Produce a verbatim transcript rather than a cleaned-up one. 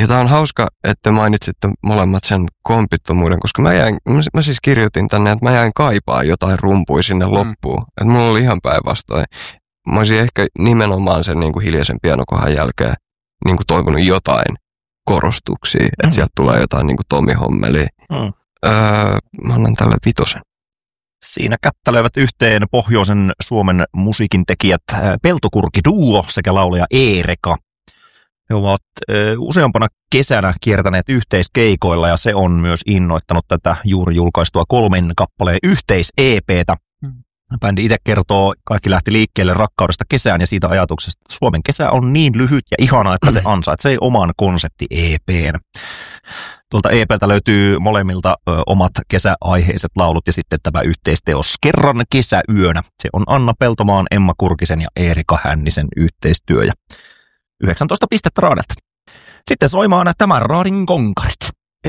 Ja tää on hauska, että mainitsitte molemmat sen kompittomuuden, koska mä, jäin, mä, mä siis kirjoitin tänne, että mä jäin kaipaa jotain rumpuja sinne mm. loppuun. Että mulla oli ihan päinvastoin. Mä olisin ehkä nimenomaan sen niin kuin hiljaisen pianokohan jälkeen niin kuin toivonut jotain korostuksia, että mm. sieltä tulee jotain niin kuin Tommy Hommelia. Mm. Öö, mä annan tälle vitosen. Siinä kättelöivät yhteen pohjoisen Suomen musiikin tekijät Peltokurki Duo sekä laulaja Eereka. He ovat ö, useampana kesänä kiertäneet yhteiskeikoilla ja se on myös innoittanut tätä juuri julkaistua kolmen kappaleen yhteis-E P:tä. Hmm. Bändi itse kertoo, kaikki lähti liikkeelle rakkaudesta kesään ja siitä ajatuksesta, että Suomen kesä on niin lyhyt ja ihana, että se ansaitsee oman konsepti-E P:n. Tuolta E P:ltä löytyy molemmilta ö, omat kesäaiheiset laulut ja sitten tämä yhteisteos Kerran kesäyönä. Se on Anna Peltomaan, Emma Kurkisen ja Eerika Hännisen yhteistyö ja yhdeksäntoista pistettä raadelta. Sitten soimaan tämän raadin konkarit.